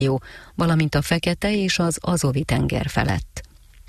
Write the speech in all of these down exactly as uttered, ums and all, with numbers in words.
valamint a Fekete és az Azovi-tenger felett.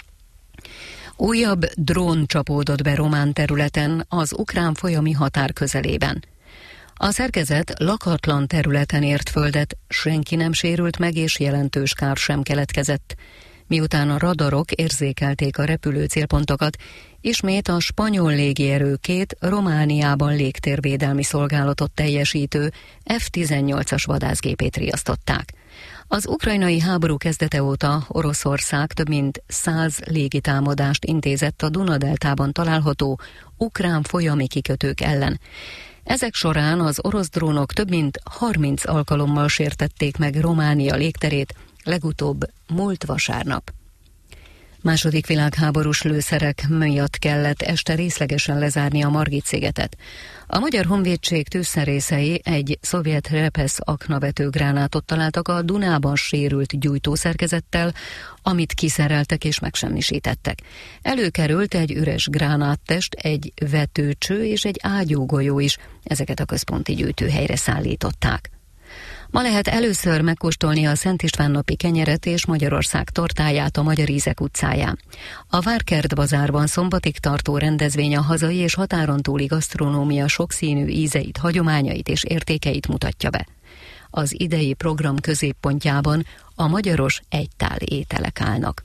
Újabb drón csapódott be román területen, az ukrán folyami határ közelében. A szerkezet lakatlan területen ért földet, senki nem sérült meg és jelentős kár sem keletkezett. Miután a radarok érzékelték a repülő célpontokat, ismét a spanyol légierő két Romániában légtérvédelmi szolgálatot teljesítő F tizennyolcas vadászgépét riasztották. Az ukrajnai háború kezdete óta Oroszország több mint száz légitámadást intézett a Duna-deltában található ukrán folyami kikötők ellen. Ezek során az orosz drónok több mint harminc alkalommal sértették meg Románia légterét, legutóbb múlt vasárnap. Második világháborús lőszerek miatt kellett este részlegesen lezárni a Margit-szigetet. A Magyar Honvédség tűzszerészei egy szovjet repesz aknavető gránátot találtak a Dunában sérült gyújtószerkezettel, amit kiszereltek és megsemmisítettek. Előkerült egy üres gránáttest, egy vetőcső és egy ágyúgolyó is, ezeket a központi gyűjtőhelyre szállították. Ma lehet először megkóstolni a Szent István napi kenyeret és Magyarország tortáját a Magyar Ízek utcáján. A Várkert bazárban szombatig tartó rendezvény a hazai és határon túli gasztronómia sokszínű ízeit, hagyományait és értékeit mutatja be. Az idei program középpontjában a magyaros egytál ételek állnak.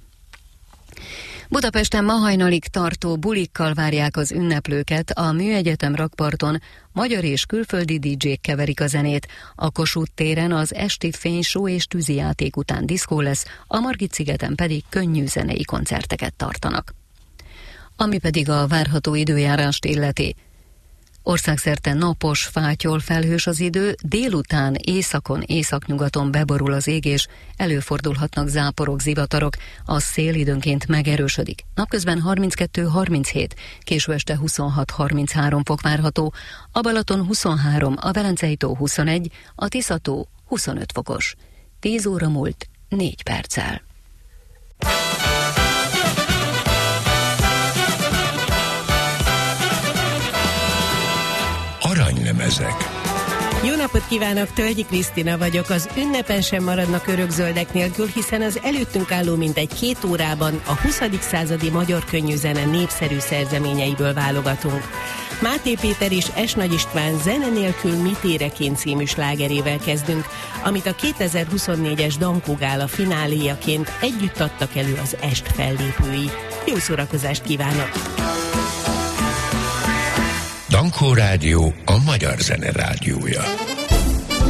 Budapesten ma hajnalig tartó bulikkal várják az ünneplőket, a Műegyetem rakparton magyar és külföldi dé dzsék keverik a zenét, a Kossuth téren az esti fényshow és tűzijáték után diszkó lesz, a Margit-szigeten pedig könnyű zenei koncerteket tartanak. Ami pedig a várható időjárást illeti. Országszerte napos, fátyol, felhős az idő, délután északon, északnyugaton beborul az ég, és előfordulhatnak záporok, zivatarok, a szél időnként megerősödik. Napközben harminckettő harminchét, késő este huszonhat harminchárom fok várható, a Balaton huszonhárom, a Velencei-tó huszonegy, a Tisza-tó huszonöt fokos. tíz óra múlt négy perccel. Aranylemezek. Jó napot kívánok, Tölgyi Krisztina vagyok. Az ünnepen sem maradnak örökzöldek nélkül, hiszen az előttünk álló mintegy két órában a huszadik századi magyar könnyűzene népszerű szerzeményeiből válogatunk. Máté Péter és S. Nagy István Zene nélkül mit éreként című slágerével kezdünk, amit a kétezer-huszonnégyes Dankó Gála fináléjaként együtt adtak elő az est fellépői. Jó szórakozást kívánok! Dankó Rádió, a magyar zene rádiója.